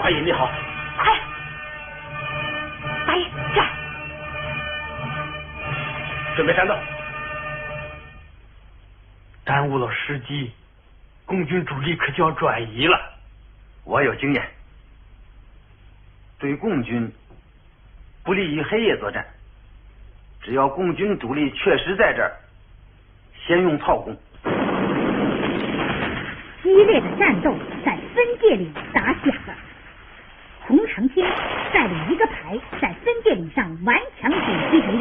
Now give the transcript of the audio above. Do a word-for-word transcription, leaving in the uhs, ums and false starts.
大爷你好， 快，大爷这儿， 准备战斗。耽误了时机，共军主力可就要转移了。 我有经验，对共军不利于黑夜作战。只要共军主力确实在这儿，先用炮攻。 激烈的战斗在分界岭打响了。洪承谦带领一个排在分界岭上顽强阻击敌人。